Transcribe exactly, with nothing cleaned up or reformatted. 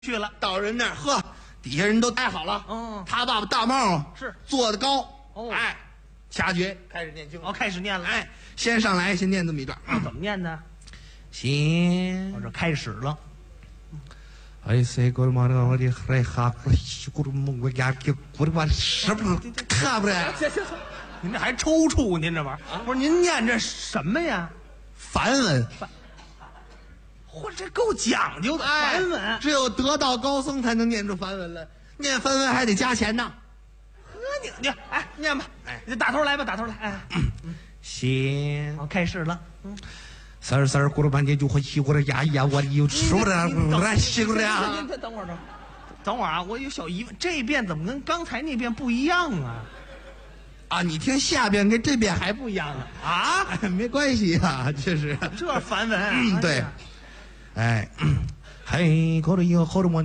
去了， 到人那儿，呵，底下人都待好了。 嗯他爸爸大帽是坐的高。 哦哎，掐诀开始念经。 哦，开始念了。 哎，先上来先念这么一段。 啊，怎么念呢？ 先我这开始了。 哎，谁给我妈的我的还哈不西咕噜木我家给咕噜把什么看不来？ 行行行，您这还抽搐，您这玩意儿、啊、不是？您念这什么呀？ 梵文。 嚯，这够讲究的。 哎， 梵文， 只有得道高僧才能念出梵文来，念梵文还得加钱呢。 呵，你你哎，念吧，哎，你打头来吧，打头来，哎， 先好，开始了。嗯， 三儿三儿咕噜半天就会西咕噜呀呀，我有吃不了， 您不然西咕噜呀。 您等等会儿，等会儿，等会儿啊，我有小疑问，这遍怎么跟刚才那遍不一样啊？ 啊，你听下边跟这边还不一样啊？ 啊， 哎，没关系啊，这是这梵文， 嗯对哎呀哎，嘿，咕噜有后头我。